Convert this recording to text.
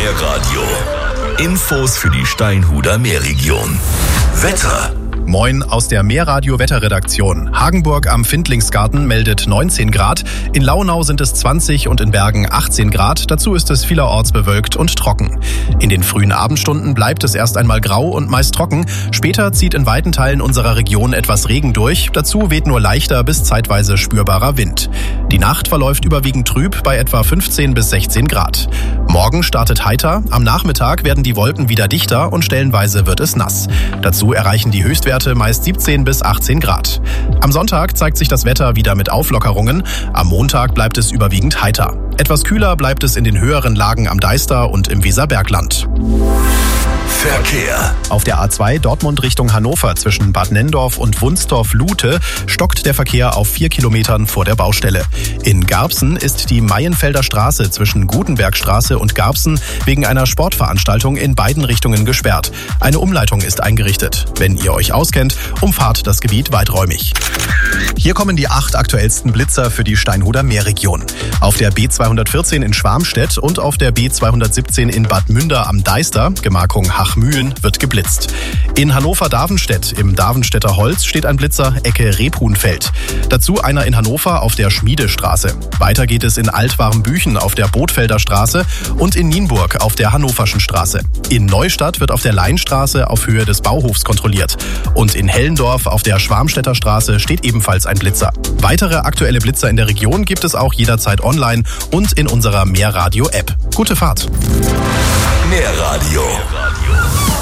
Meerradio. Infos für die Steinhuder Meerregion. Wetter. Moin aus der Meerradio-Wetterredaktion. Hagenburg am Findlingsgarten meldet 19 Grad, in Launau sind es 20 und in Bergen 18 Grad. Dazu ist es vielerorts bewölkt und trocken. In den frühen Abendstunden bleibt es erst einmal grau und meist trocken. Später zieht in weiten Teilen unserer Region etwas Regen durch. Dazu weht nur leichter bis zeitweise spürbarer Wind. Die Nacht verläuft überwiegend trüb bei etwa 15 bis 16 Grad. Morgen startet heiter, am Nachmittag werden die Wolken wieder dichter und stellenweise wird es nass. Dazu erreichen die Höchstwerte meist 17 bis 18 Grad. Am Sonntag zeigt sich das Wetter wieder mit Auflockerungen. Am Montag bleibt es überwiegend heiter. Etwas kühler bleibt es in den höheren Lagen am Deister und im Weserbergland. Verkehr. Auf der A2 Dortmund Richtung Hannover zwischen Bad Nenndorf und Wunsdorf-Lute stockt der Verkehr auf 4 Kilometern vor der Baustelle. In Garbsen ist die Maienfelder Straße zwischen Gutenbergstraße und Garbsen wegen einer Sportveranstaltung in beiden Richtungen gesperrt. Eine Umleitung ist eingerichtet. Wenn ihr euch auskennt, umfahrt das Gebiet weiträumig. Hier kommen die 8 aktuellsten Blitzer für die Steinhuder Meerregion. Auf der B214 in Schwarmstedt und auf der B217 in Bad Münder am Deister, Gemarkung Hachmühlen, wird geblitzt. In Hannover-Davenstedt im Davenstädter Holz steht ein Blitzer Ecke Rebhuhnfeld. Dazu einer in Hannover auf der Schmiedestraße. Weiter geht es in Altwarmbüchen auf der Bootfelder Straße und in Nienburg auf der Hannoverschen Straße. In Neustadt wird auf der Leinstraße auf Höhe des Bauhofs kontrolliert. Und in Hellendorf auf der Schwarmstädter Straße steht ebenfalls ein Blitzer. Weitere aktuelle Blitzer in der Region gibt es auch jederzeit online und in unserer Meerradio-App. Gute Fahrt! Meerradio.